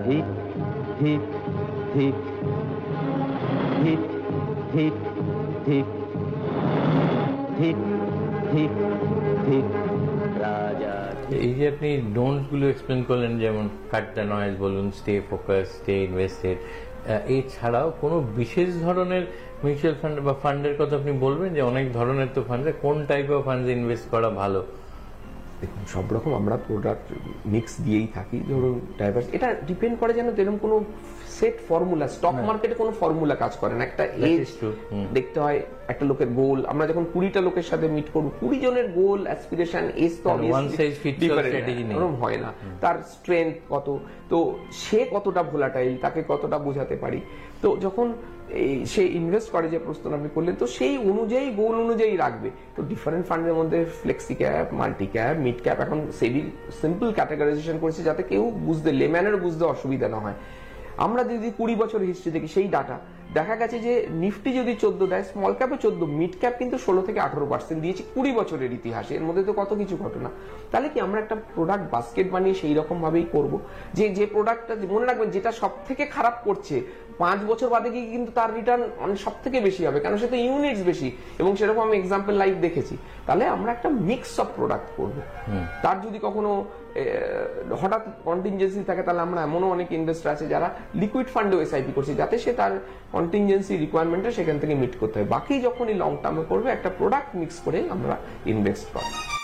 Hit hit hit hit hit hit hit hit hit রাজা। এই যে আপনি ডোন্টস গুলো এক্সপ্লেন করলেন, যেমন কাট দ্য নয়েজ বলুন, স্টে ফোকাস, স্টে ইনভেস্টেড, এছাড়াও কোনো বিশেষ ধরনের মিউচুয়াল ফান্ড বা ফান্ডের কথা আপনি বলবেন? যে অনেক ধরনের তো ফান্ডে, কোন টাইপ অফ ফান্ডে ইনভেস্ট করা ভালো? দেখুন, সব রকম আমরা প্রোডাক্ট মিক্স দিয়েই থাকি। ধরুন ডাইভার্স, এটা ডিপেন্ড করে যেন এরকম কোনো সেট ফর্মুলা, স্টক মার্কেটে কোনো ফর্মুলা কাজ করে না। একটা এজ দেখতে হয়, একটা লোকের গোল। আমরা যখন 20টা লোকের সাথে মিট করবো, 20 জনের গোল, অ্যাসপিরেশন, এজ তো এরকম হয় না। তার স্ট্রেংথ কত, তো সে কতটা ভোলাটাইল, তাকে কতটা বোঝাতে পারি। তো যখন সে ইনভেস্ট করে, যে প্রশ্ন আপনি করলেন, তো সেই অনুযায়ী গোল অনুযায়ী রাখবে। তো ডিফারেন্ট ফান্ডের মধ্যে flexi cap, multi cap, mid cap, এখন সেবি সিম্পল ক্যাটাগরাইজেশন করেছে যাতে কেউ বুঝতে, লেম্যানের বুঝতে অসুবিধা না হয়। আমরা যদি 20 বছরের হিস্ট্রি দেখি, সেই ডাটা দেখা গেছে যে নিফটি যদি 14 দেয়, স্মল ক্যাপে 14, মিড ক্যাপ কিন্তু 16 থেকে 18% দিয়েছে 20 বছরের ইতিহাসে। এর মধ্যে তো কত কিছু ঘটনা। তাহলে কি আমরা একটা প্রোডাক্ট বাস্কেট বানিয়ে সেই রকম ভাবেই করবো, যে প্রোডাক্টটা, মনে রাখবেন, যেটা সব থেকে খারাপ করছে 5 বছর বাদে গিয়ে কিন্তু তার রিটার্ন সব থেকে বেশি হবে, কারণ সে তো ইউনিটস বেশি, এবং সেরকম আমি এক্সাম্পল লাইভ দেখেছি। তাহলে আমরা একটা মিক্স অফ প্রোডাক্ট করবো। তার যদি কখনো হঠাৎ কন্টিনজেন্সি থাকে, তাহলে আমরা এমনও অনেক ইনভেস্টর আছে যারা লিকুইড ফান্ডেও এসআইপি করছে, যাতে সে তার কন্টিনজেন্সি রিকোয়ারমেন্টটা সেখান থেকে মিট করতে হয়। বাকি যখনই লং টার্মে করবে, একটা প্রোডাক্ট মিক্স করে আমরা ইনভেস্ট করবো।